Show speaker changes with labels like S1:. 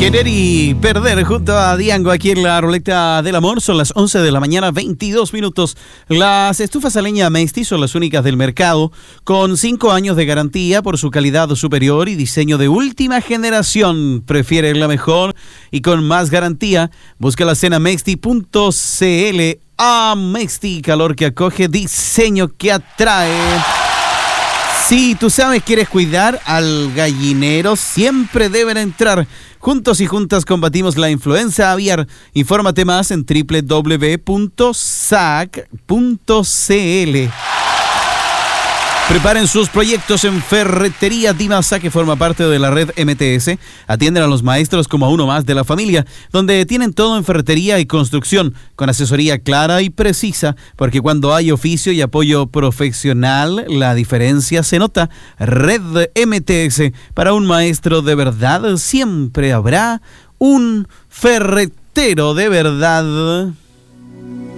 S1: Querer y perder junto a Diango aquí en la Ruleta del Amor. Son las 11 de la mañana, 22 minutos. Las estufas a leña Mesti son las únicas del mercado, con 5 años de garantía por su calidad superior y diseño de última generación. Prefiere la mejor y con más garantía. Búscalas en amexti.cl. Amexti, calor que acoge, diseño que atrae. Si tú sabes, quieres cuidar al gallinero, siempre deben entrar. Juntos y juntas combatimos la influenza aviar. Infórmate más en www.sac.cl. Preparen sus proyectos en Ferretería Dimasa, que forma parte de la red MTS. Atienden a los maestros como a uno más de la familia, donde tienen todo en ferretería y construcción, con asesoría clara y precisa, porque cuando hay oficio y apoyo profesional, la diferencia se nota. Red MTS, para un maestro de verdad, siempre habrá un ferretero de verdad.